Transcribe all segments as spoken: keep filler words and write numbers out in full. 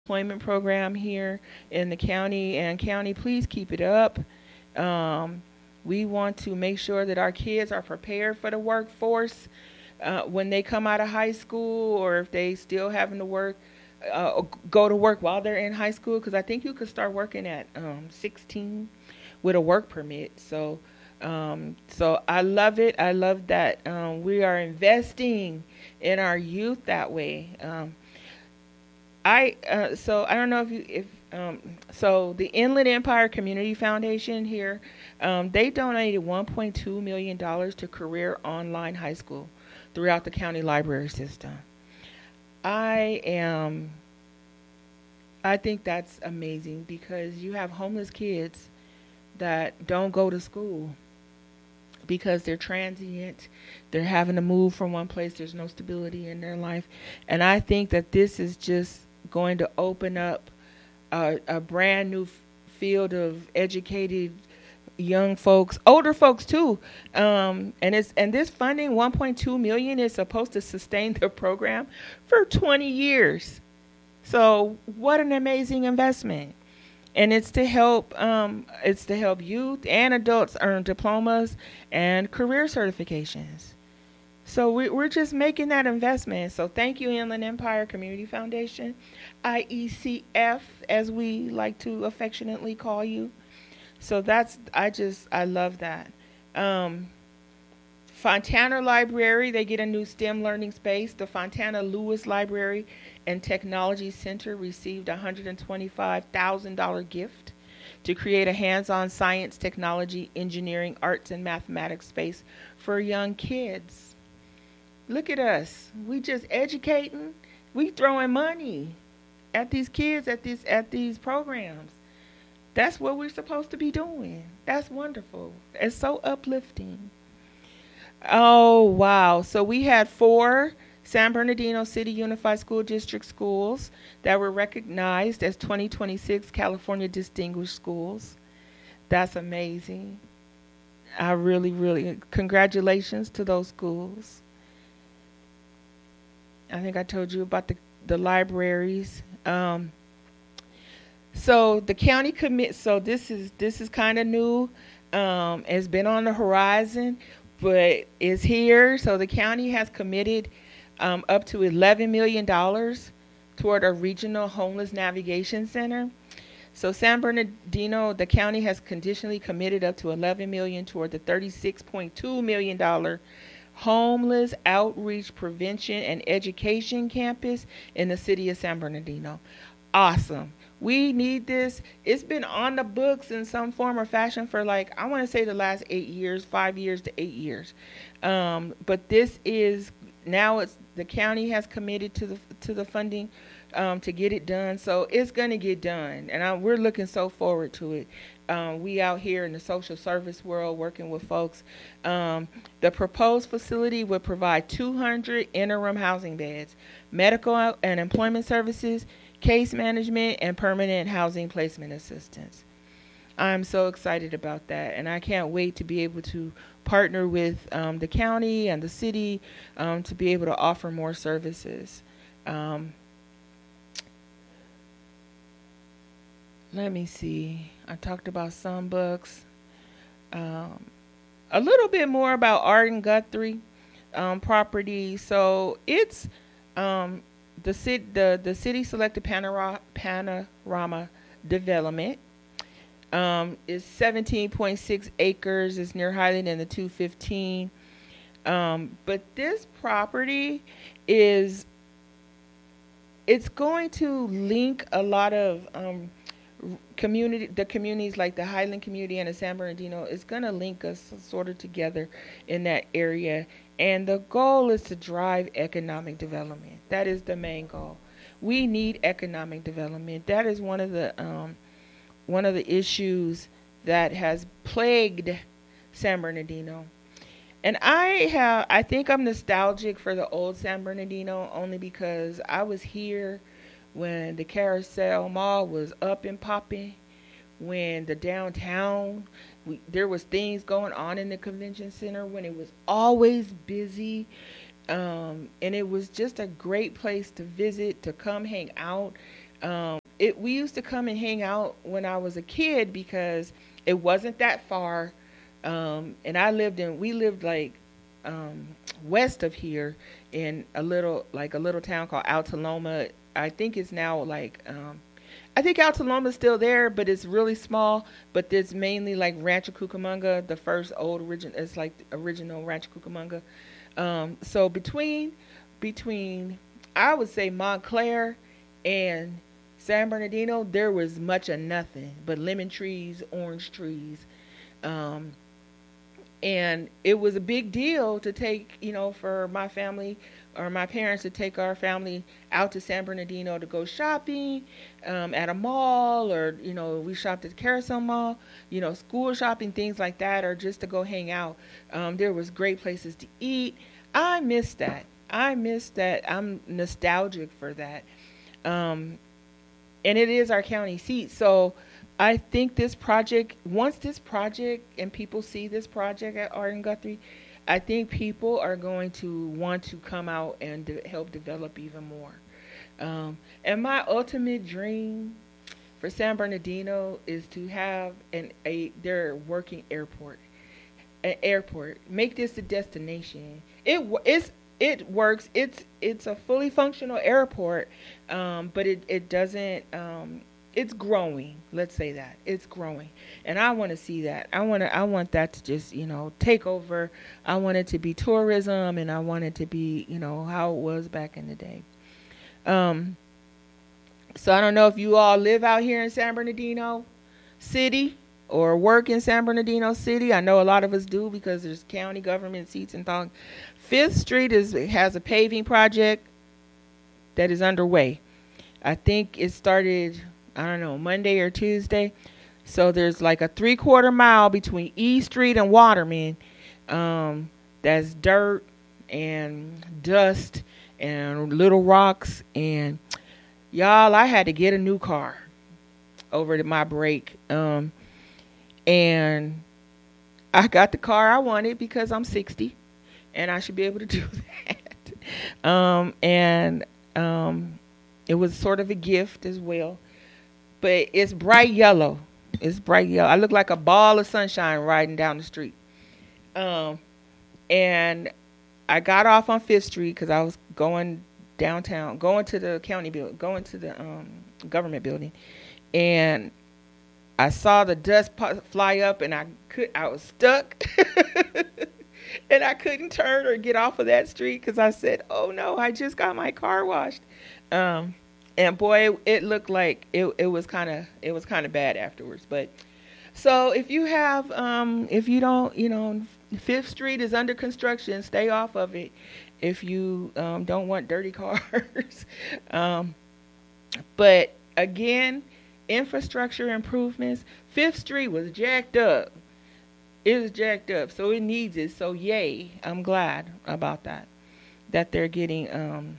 employment program here in the county. And county, please keep it up. Um, we want to make sure that our kids are prepared for the workforce uh, when they come out of high school, or if they still having to work, uh, go to work while they're in high school. Because I think you could start working at um, sixteen with a work permit. So, um, so I love it. I love that um, we are investing in our youth that way. Um, I uh, so I don't know if you if um, so the Inland Empire Community Foundation here, um, they donated one point two million dollars to Career Online High School throughout the county library system. I am I think that's amazing because you have homeless kids that don't go to school because they're transient. They're having to move from one place. There's no stability in their life. And I think that this is just going to open up a, a brand new f- field of educated young folks, older folks too. Um, and it's and this funding, one point two million dollars, is supposed to sustain the program for twenty years. So what an amazing investment. And it's to help um, it's to help youth and adults earn diplomas and career certifications. So we, we're just making that investment. So thank you, Inland Empire Community Foundation, I E C F, as we like to affectionately call you. So that's I just I love that. Um, Fontana Library, they get a new STEM learning space. The Fontana Lewis Library and Technology Center received a one hundred twenty-five thousand dollars gift to create a hands-on science, technology, engineering, arts, and mathematics space for young kids. Look at us. We just educating. We throwing money at these kids at these at these programs. That's what we're supposed to be doing. That's wonderful. It's so uplifting. Oh, wow. So we had four San Bernardino City Unified School District schools that were recognized as twenty twenty-six California Distinguished Schools. That's amazing. I really, really, congratulations to those schools. I think I told you about the, the libraries. Um, so the county commit. So this is this is kind of new. Um, it's been on the horizon, but it's here. So the county has committed um, up to eleven million dollars toward a regional homeless navigation center. So San Bernardino, the county has conditionally committed up to eleven million dollars toward the thirty-six point two million dollars homeless outreach prevention and education campus in the city of San Bernardino. Awesome. We need this. It's been on the books in some form or fashion for, like, I want to say the last eight years, five years to eight years. Um, but this is now it's the county has committed to the to the funding um, to get it done. So it's going to get done, and I, we're looking so forward to it. Um, we out here in the social service world working with folks. Um, the proposed facility would provide two hundred interim housing beds, medical and employment services, case management, and permanent housing placement assistance. I'm so excited about that, and I can't wait to be able to partner with um, the county and the city um, to be able to offer more services. Um, let me see. I talked about some books. Um, a little bit more about Arden Guthrie um, property. So it's um, the city, the the city selected panorama, panorama development. Um, is seventeen point six acres. It's near Highland and the two fifteen. Um, but this property is it's going to link a lot of um, community, the communities like the Highland community and the San Bernardino. It's going to link us sort of together in that area. And the goal is to drive economic development. That is the main goal. We need economic development. That is one of the um, one of the issues that has plagued San Bernardino. And I have I think I'm nostalgic for the old San Bernardino only because I was here when the Carousel Mall was up and popping, when the downtown, we, there was things going on in the convention center, when it was always busy. Um, and it was just a great place to visit, to come hang out. Um, it we used to come and hang out when I was a kid because it wasn't that far, um, and I lived in we lived like um, west of here in a little like a little town called Altaloma. I think it's now like um, I think Altaloma's still there, but it's really small. But it's mainly like Rancho Cucamonga, the first old origin. It's like the original Rancho Cucamonga. Um, so between between I would say Montclair and San Bernardino, there was much of nothing but lemon trees, orange trees, um, and it was a big deal to take, you know, for my family or my parents to take our family out to San Bernardino to go shopping um, at a mall, or you know, we shopped at the Carousel Mall, you know, school shopping, things like that, or just to go hang out. Um, there was great places to eat. I miss that. I miss that. I'm nostalgic for that. Um, and it is our county seat. So I think this project, once this project and people see this project at Art and Guthrie, I think people are going to want to come out and de- help develop even more. Um, and my ultimate dream for San Bernardino is to have an a their working airport, an airport. Make this a destination. It it's it works. It's it's a fully functional airport, um, but it it doesn't. Um, it's growing. Let's say that it's growing, and I want to see that. I want to. I want that to just you know take over. I want it to be tourism, and I want it to be you know how it was back in the day. Um, so I don't know if you all live out here in San Bernardino City or work in San Bernardino City. I know a lot of us do because there's county government seats and things. Fifth Street is has a paving project that is underway. I think it started, I don't know, Monday or Tuesday. So there's like a three quarter mile between E Street and Waterman. Um, that's dirt and dust and little rocks. And y'all, I had to get a new car over to my break. Um, and I got the car I wanted because I'm sixty and I should be able to do that. Um, and um, it was sort of a gift as well. But it's bright yellow. It's bright yellow. I look like a ball of sunshine riding down the street. Um, and I got off on Fifth Street because I was going downtown, going to the county building, going to the um, government building, and I saw the dust fly up, and I could, I was stuck, and I couldn't turn or get off of that street because I said, "Oh no, I just got my car washed." Um, And boy, it, it looked like it, it was kind of it was kind of bad afterwards. But so if you have um, if you don't, you know, Fifth Street is under construction, stay off of it. If you um, don't want dirty cars, um, but again, infrastructure improvements. Fifth Street was jacked up. It was jacked up, so it needs it. So yay, I'm glad about that. That they're getting. Um,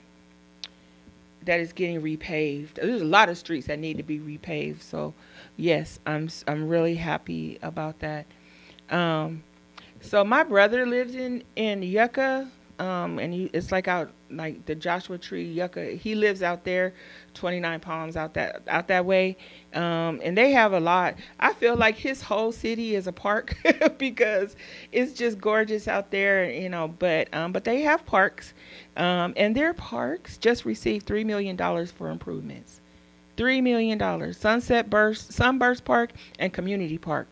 that is getting repaved. There's a lot of streets that need to be repaved. So, yes, I'm I'm really happy about that. Um, so my brother lives in in Yucca, um, and he, it's like out like the Joshua Tree Yucca. He lives out there, twenty-nine Palms out that out that way, um, and they have a lot. I feel like his whole city is a park because it's just gorgeous out there, you know. But um, but they have parks. Um, and their parks just received three million dollars for improvements. three million dollars. Sunset Burst, Sunburst Park, and Community Park.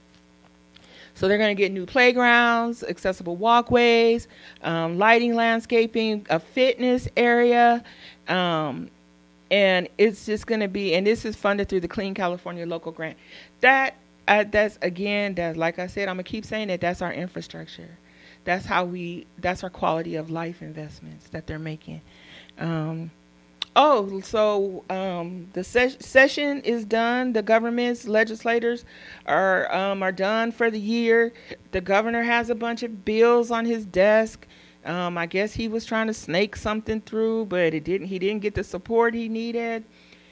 So they're going to get new playgrounds, accessible walkways, um, lighting, landscaping, a fitness area. Um, and it's just going to be, and this is funded through the Clean California Local Grant. That, uh, that's, again, that, like I said, I'm going to keep saying that that's our infrastructure. That's how we, that's our quality of life investments that they're making. Um, oh, so um, the ses- session is done. The government's legislators are um, are done for the year. The governor has a bunch of bills on his desk. Um, I guess he was trying to snake something through, but it didn't. He didn't get the support he needed.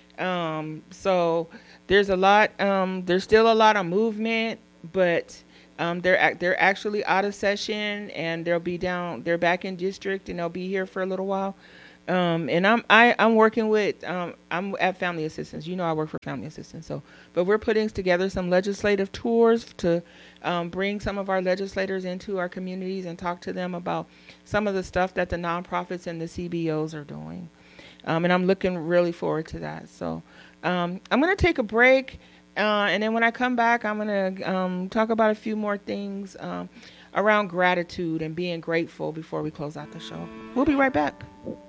Um, so there's a lot. Um, there's still a lot of movement, but. Um, they're they're actually out of session, and they'll be down. They're back in district, and they'll be here for a little while. Um, and I'm I, I'm working with um, I'm at Family Assistance. You know, I work for Family Assistance. So, but we're putting together some legislative tours to um, bring some of our legislators into our communities and talk to them about some of the stuff that the nonprofits and the C B Os are doing. Um, and I'm looking really forward to that. So, um, I'm going to take a break, uh, and then when I come back, I'm going to um, talk about a few more things um, around gratitude and being grateful before we close out the show. We'll be right back.